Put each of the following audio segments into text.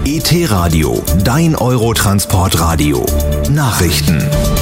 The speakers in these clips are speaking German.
ET-Radio, dein Eurotransportradio. Nachrichten.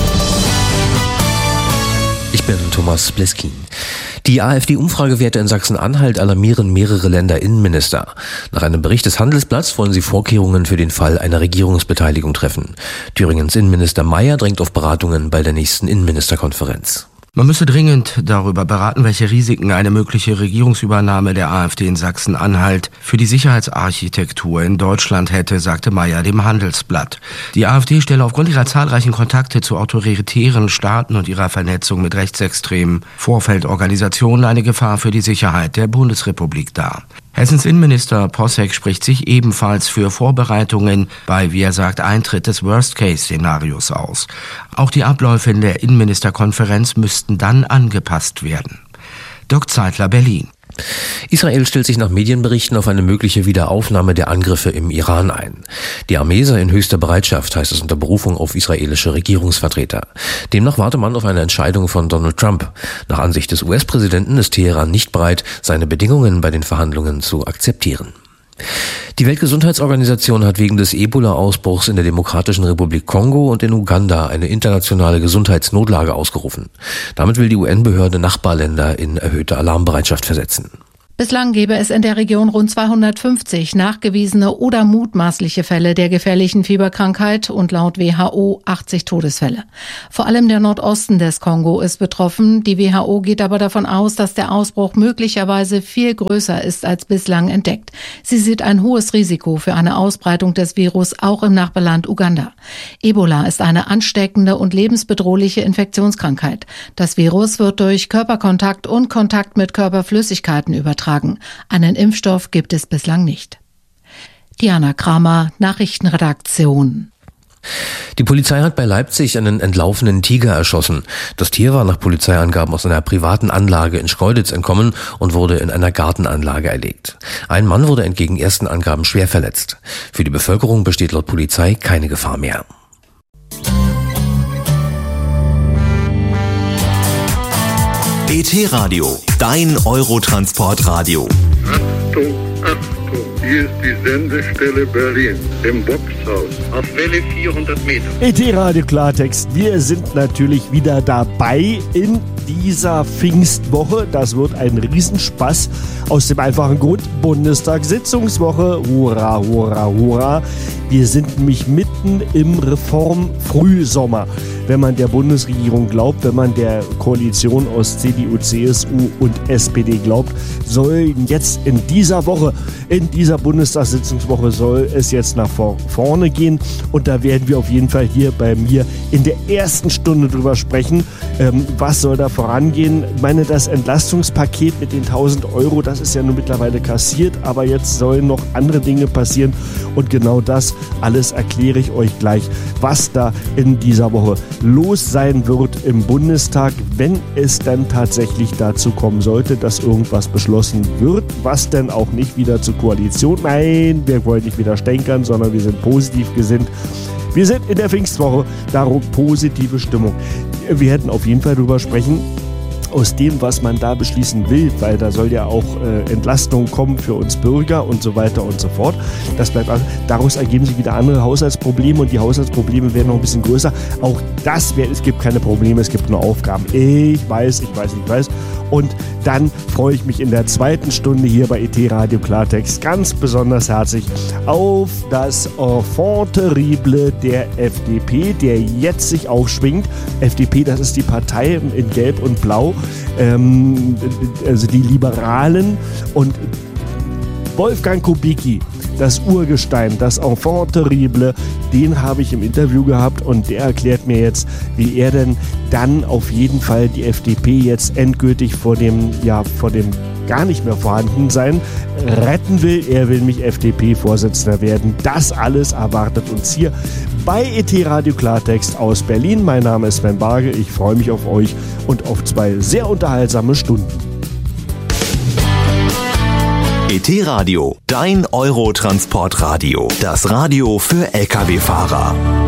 Ich bin Thomas Bleskin. Die AfD-Umfragewerte in Sachsen-Anhalt alarmieren mehrere Länderinnenminister. Nach einem Bericht des Handelsblatts wollen sie Vorkehrungen für den Fall einer Regierungsbeteiligung treffen. Thüringens Innenminister Mayer drängt auf Beratungen bei der nächsten Innenministerkonferenz. Man müsse dringend darüber beraten, welche Risiken eine mögliche Regierungsübernahme der AfD in Sachsen-Anhalt für die Sicherheitsarchitektur in Deutschland hätte, sagte Mayer dem Handelsblatt. Die AfD stelle aufgrund ihrer zahlreichen Kontakte zu autoritären Staaten und ihrer Vernetzung mit rechtsextremen Vorfeldorganisationen eine Gefahr für die Sicherheit der Bundesrepublik dar. Hessens Innenminister Posseck spricht sich ebenfalls für Vorbereitungen bei, wie er sagt, Eintritt des Worst-Case-Szenarios aus. Auch die Abläufe in der Innenministerkonferenz müssten dann angepasst werden. Dirk Zeitler, Berlin. Israel stellt sich nach Medienberichten auf eine mögliche Wiederaufnahme der Angriffe im Iran ein. Die Armee sei in höchster Bereitschaft, heißt es unter Berufung auf israelische Regierungsvertreter. Demnach warte man auf eine Entscheidung von Donald Trump. Nach Ansicht des US-Präsidenten ist Teheran nicht bereit, seine Bedingungen bei den Verhandlungen zu akzeptieren. Die Weltgesundheitsorganisation hat wegen des Ebola-Ausbruchs in der Demokratischen Republik Kongo und in Uganda eine internationale Gesundheitsnotlage ausgerufen. Damit will die UN-Behörde Nachbarländer in erhöhte Alarmbereitschaft versetzen. Bislang gäbe es in der Region rund 250 nachgewiesene oder mutmaßliche Fälle der gefährlichen Fieberkrankheit und laut WHO 80 Todesfälle. Vor allem der Nordosten des Kongo ist betroffen. Die WHO geht aber davon aus, dass der Ausbruch möglicherweise viel größer ist als bislang entdeckt. Sie sieht ein hohes Risiko für eine Ausbreitung des Virus auch im Nachbarland Uganda. Ebola ist eine ansteckende und lebensbedrohliche Infektionskrankheit. Das Virus wird durch Körperkontakt und Kontakt mit Körperflüssigkeiten übertragen. Einen Impfstoff gibt es bislang nicht. Diana Kramer, Nachrichtenredaktion. Die Polizei hat bei Leipzig einen entlaufenen Tiger erschossen. Das Tier war nach Polizeiangaben aus einer privaten Anlage in Schkeuditz entkommen und wurde in einer Gartenanlage erlegt. Ein Mann wurde entgegen ersten Angaben schwer verletzt. Für die Bevölkerung besteht laut Polizei keine Gefahr mehr. ET-Radio, dein Eurotransportradio. Achtung, Achtung, hier ist die Sendestelle Berlin im Boxhaus auf Welle 400 Meter. ET-Radio Klartext, wir sind natürlich wieder dabei in dieser Pfingstwoche. Das wird ein Riesenspaß aus dem einfachen Grund, Bundestagssitzungswoche, hurra, hurra, hurra. Wir sind nämlich mitten im Reformfrühsommer. Wenn man der Bundesregierung glaubt, wenn man der Koalition aus CDU, CSU und SPD glaubt, soll jetzt in dieser Woche, in dieser Bundestagssitzungswoche soll es jetzt nach vorne gehen. Und da werden wir auf jeden Fall hier bei mir in der ersten Stunde drüber sprechen. Was soll da vorangehen? Ich meine, das Entlastungspaket mit den 1.000 Euro, das ist ja nun mittlerweile kassiert, aber jetzt sollen noch andere Dinge passieren. Und genau das alles erkläre ich euch gleich, was da in dieser Woche los sein wird im Bundestag, wenn es dann tatsächlich dazu kommen sollte, dass irgendwas beschlossen wird, was dann auch nicht wieder zur Koalition, nein, wir wollen nicht wieder stänkern, sondern wir sind positiv gesinnt. Wir sind in der Pfingstwoche, darum positive Stimmung. Wir hätten auf jeden Fall drüber sprechen, aus dem, was man da beschließen will, weil da soll ja auch Entlastung kommen für uns Bürger und so weiter und so fort. Das bleibt alles. Daraus ergeben sich wieder andere Haushaltsprobleme und die Haushaltsprobleme werden noch ein bisschen größer. Auch das es gibt keine Probleme, es gibt nur Aufgaben. Ich weiß. Und dann freue ich mich in der zweiten Stunde hier bei ET-Radio Klartext ganz besonders herzlich auf das Enfant terrible der FDP, der jetzt sich aufschwingt. FDP, das ist die Partei in Gelb und Blau, also die Liberalen, und Wolfgang Kubicki, das Urgestein, das Enfant terrible, den habe ich im Interview gehabt und der erklärt mir jetzt, wie er denn dann auf jeden Fall die FDP jetzt endgültig vor dem gar nicht mehr vorhanden sein retten will. Er will mich FDP-Vorsitzender werden. Das alles erwartet uns hier bei ET-Radio Klartext aus Berlin. Mein Name ist Sven Barge. Ich freue mich auf euch und auf 2 sehr unterhaltsame Stunden. ET-Radio, dein Eurotransportradio. Das Radio für Lkw-Fahrer.